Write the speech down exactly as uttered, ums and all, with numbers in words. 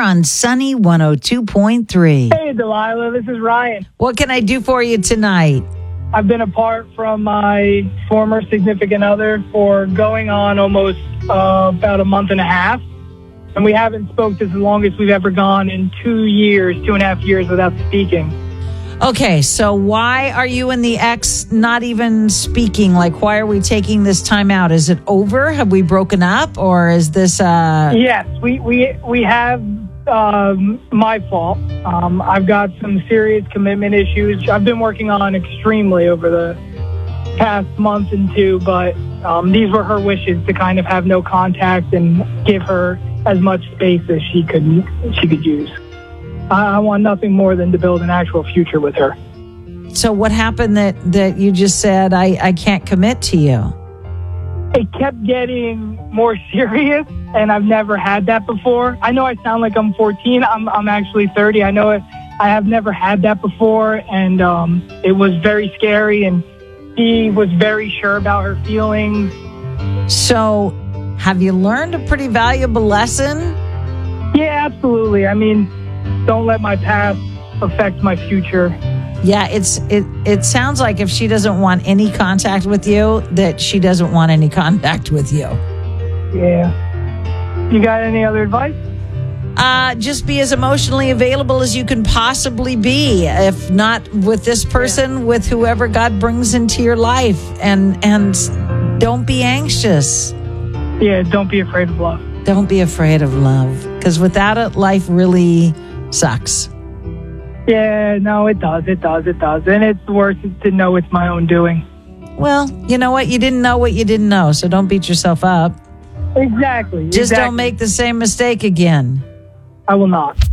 on Sunny one oh two point three. Hey, Delilah, this is Ryan. What can I do for you tonight? I've been apart from my former significant other for going on almost uh, about a month and a half. And we haven't spoke as long as we've ever gone in two years, two and a half years without speaking. Okay, so why are you and the ex not even speaking? Like, why are we taking this time out? Is it over? Have we broken up? Or is this... Uh... Yes, we, we, we have um, my fault. Um, I've got some serious commitment issues. I've been working on extremely over the past month and two, but um, these were her wishes to kind of have no contact and give her as much space as she could she could use. I want nothing more than to build an actual future with her. So what happened that, that you just said, I, I can't commit to you? It kept getting more serious, and I've never had that before. I know I sound like I'm fourteen. I'm I'm actually thirty. I know it. I have never had that before, and um, it was very scary, and she was very sure about her feelings. So have you learned a pretty valuable lesson? Yeah, absolutely. I mean, don't let my past affect my future. Yeah, it's it it sounds like if she doesn't want any contact with you, that she doesn't want any contact with you. Yeah. You got any other advice? Uh, just be as emotionally available as you can possibly be. If not with this person, yeah. with whoever God brings into your life. And and don't be anxious. Yeah, don't be afraid of love. Don't be afraid of love. Because without it, life really sucks. Yeah, no, it does. It does. It does. And it's worse to know it's my own doing. Well, you know what? You didn't know what you didn't know, so don't beat yourself up. Exactly. Just exactly. don't make the same mistake again. I will not.